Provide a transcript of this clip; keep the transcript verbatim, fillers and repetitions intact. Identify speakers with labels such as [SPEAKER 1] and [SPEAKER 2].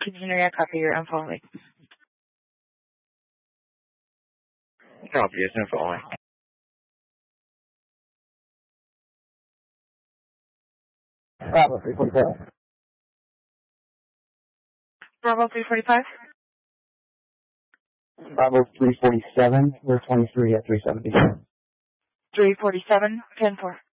[SPEAKER 1] Engineer, copy your info.
[SPEAKER 2] Copy your info.
[SPEAKER 3] Bravo three forty-five.
[SPEAKER 1] Bravo three forty-five.
[SPEAKER 3] Bravo three forty-seven. We're twenty-three at three seventy.
[SPEAKER 1] three forty-seven, ten four.